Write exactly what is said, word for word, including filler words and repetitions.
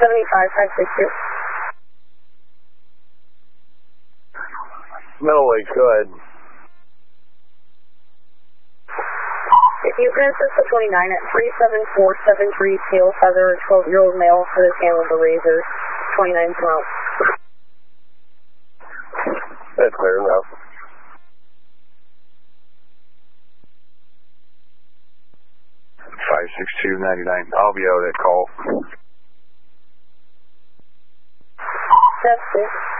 seventy-five, five six two. Middle Lake, go ahead. If you Francisco twenty-nine at three seven four seven three, tail feather, twelve-year-old male for the tail of the razor, twenty-nine smoke. That's clear enough. five six two, ninety-nine. I'll be out at call. That's it.